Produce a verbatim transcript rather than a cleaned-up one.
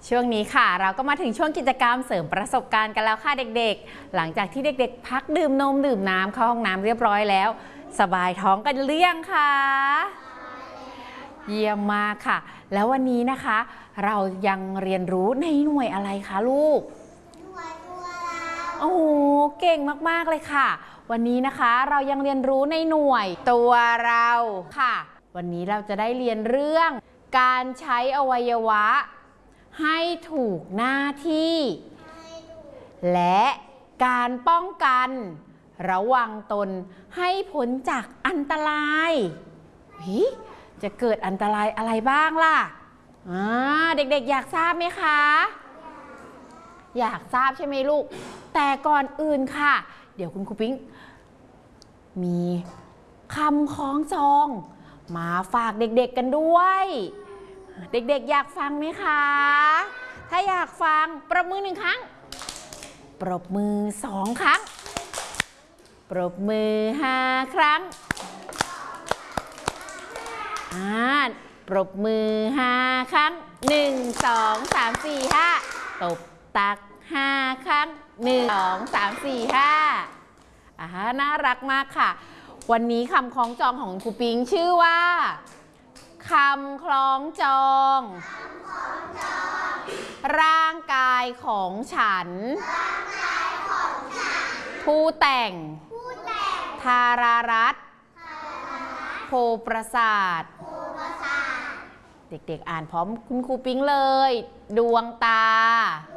ช่วงนี้ค่ะเราก็มาถึงช่วงกิจกรรมเสริมประสบการณ์กันแล้วค่ะเด็กๆหลังจากที่เด็กๆพักดื่มนมดื่มน้ำเข้าห้องน้ำเรียบร้อยแล้วสบายท้องกันหรือยังคะเยี่ยมมากค่ะแล้ววันนี้นะคะเรายังเรียนรู้ในหน่วยอะไรคะลูกหน่วยตัวเราโอ้โหเก่งมากๆเลยค่ะวันนี้นะคะเรายังเรียนรู้ในหน่วยตัวเราค่ะวันนี้เราจะได้เรียนเรื่องการใช้อวัยวะให้ถูกหน้าที่และการป้องกันระวังตนให้พ้นจากอันตรายจะเกิดอันตรายอะไรบ้างล่ะเด็กๆอยากทราบไหมคะอยากทราบใช่ไหมลูกแต่ก่อนอื่นค่ะเดี๋ยวคุณครูปิ๊งมีคำคล้องจองมาฝากเด็กๆกันด้วยเด็กๆอยากฟังไหมคะถ้าอยากฟังปรบมือหนึ่งครั้งปรบมือสองครั้งปรบมือห้าครั้งอ่าปรบมือห้าครั้งหนึ่งสองสามสี่ห้าตบตักห้าครั้งหนึ่งสองสามสี่ห้าอ่าน่ารักมากค่ะวันนี้คำคล้องจองของครูปิงชื่อว่าคำคล้องจองร่างกายของฉันผู้แต่งธารารัตน์โพประสาทเด็กๆอ่านพร้อมคุณครูปิ๊งเลยดวงตา